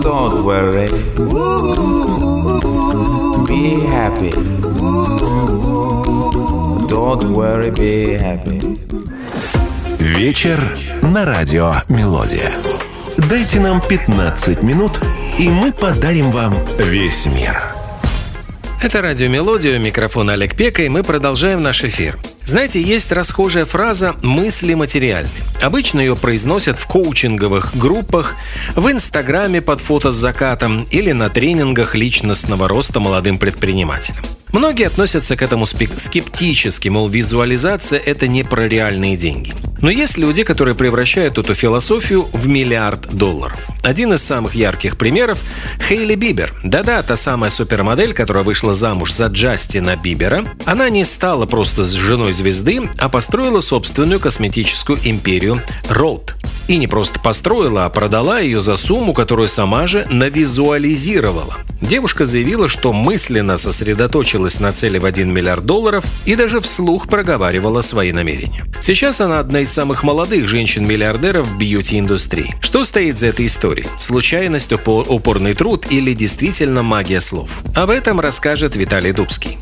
Don't worry. Be happy. Don't worry, be happy. Вечер на радио «Мелодия». Дайте нам 15 минут, и мы подарим вам весь мир. Это радио «Мелодия», микрофон Олег Пека, и мы продолжаем наш эфир. Знаете, есть расхожая фраза «мысли материальны». Обычно ее произносят в коучинговых группах, в Инстаграме под фото с закатом или на тренингах личностного роста молодым предпринимателям. Многие относятся к этому скептически, мол, визуализация – это не про реальные деньги. Но есть люди, которые превращают эту философию в $1 миллиард. Один из самых ярких примеров – Хейли Бибер. Да-да, та самая супермодель, которая вышла замуж за Джастина Бибера. Она не стала просто женой звезды, а построила собственную косметическую империю Rhode. И не просто построила, а продала ее за сумму, которую сама же навизуализировала. Девушка заявила, что мысленно сосредоточилась на цели в $1 миллиард и даже вслух проговаривала свои намерения. Сейчас она одна из самых молодых женщин-миллиардеров в бьюти-индустрии. Что стоит за этой историей? Случайность, упорный труд или действительно магия слов? Об этом расскажет Виталий Дубский.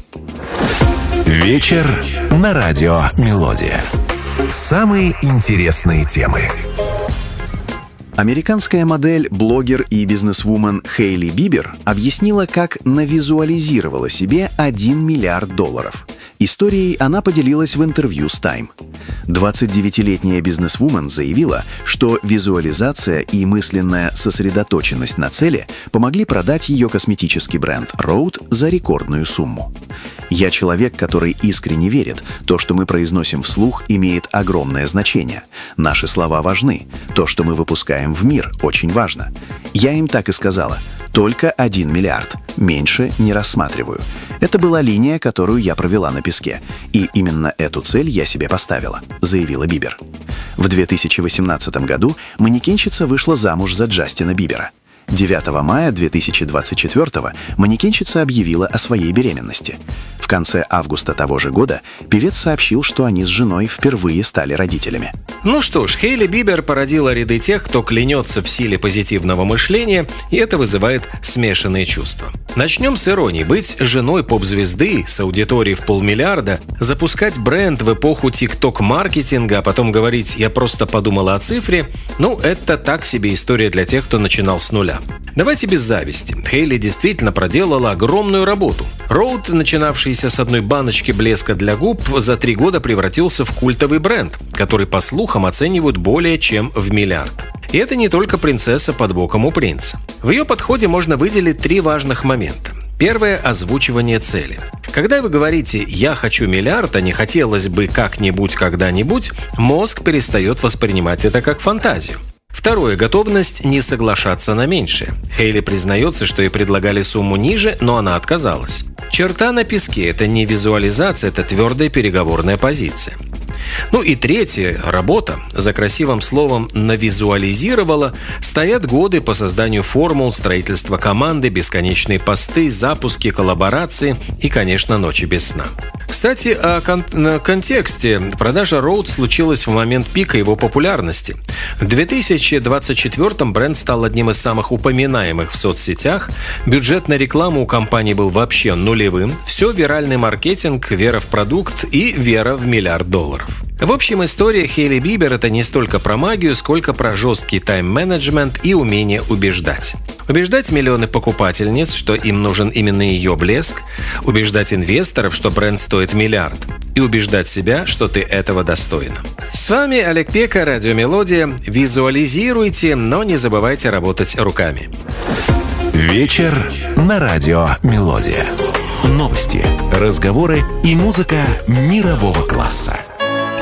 Вечер на радио «Мелодия». Самые интересные темы. Американская модель, блогер и бизнесвумен Хейли Бибер объяснила, как навизуализировала себе $1 миллиард. Историей она поделилась в интервью с Time. 29-летняя бизнесвумен заявила, что визуализация и мысленная сосредоточенность на цели помогли продать ее косметический бренд Rhode за рекордную сумму. «Я человек, который искренне верит. То, что мы произносим вслух, имеет огромное значение. Наши слова важны. То, что мы выпускаем в мир, очень важно. Я им так и сказала. Только $1 миллиард. Меньше не рассматриваю. Это была линия, которую я провела на песке. И именно эту цель я себе поставила», — заявила Бибер. В 2018 году манекенщица вышла замуж за Джастина Бибера. 9 мая 2024 манекенщица объявила о своей беременности. В конце августа того же года певец сообщил, что они с женой впервые стали родителями. Ну что ж, Хейли Бибер породила ряды тех, кто клянется в силе позитивного мышления, и это вызывает смешанные чувства. Начнем с иронии. Быть женой поп-звезды с аудиторией в $500 миллиарда, запускать бренд в эпоху тик-ток-маркетинга, а потом говорить «я просто подумала о цифре», ну, это так себе история для тех, кто начинал с нуля. Давайте без зависти. Хейли действительно проделала огромную работу. Rhode, начинавшийся с одной баночки блеска для губ, за 3 года превратился в культовый бренд, который, по слухам, оценивают более чем в $1 миллиард. И это не только принцесса под боком у принца. В ее подходе можно выделить 3 важных момента. Первое – озвучивание цели. Когда вы говорите «я хочу $1 миллиард», а не «хотелось бы как-нибудь, когда-нибудь», мозг перестает воспринимать это как фантазию. Второе – готовность не соглашаться на меньшее. Хейли признается, что ей предлагали сумму ниже, но она отказалась. Черта на песке – это не визуализация, это твердая переговорная позиция. Ну и третье – работа. За красивым словом «навизуализировала» стоят годы по созданию формул, строительства команды, бесконечные посты, запуски, коллаборации и, конечно, ночи без сна. Кстати, о контексте. Продажа Rhode случилась в момент пика его популярности. В 2024-м бренд стал одним из самых упоминаемых в соцсетях. Бюджет на рекламу у компании был вообще нулевым. Все виральный маркетинг, вера в продукт и вера в $1 миллиард. В общем, история Хейли Бибер – это не столько про магию, сколько про жесткий тайм-менеджмент и умение убеждать. Убеждать миллионы покупательниц, что им нужен именно ее блеск, убеждать инвесторов, что бренд стоит $1 миллиард, и убеждать себя, что ты этого достойна. С вами Олег Пека, радио «Мелодия». Визуализируйте, но не забывайте работать руками. Вечер на радио «Мелодия». Новости, разговоры и музыка мирового класса.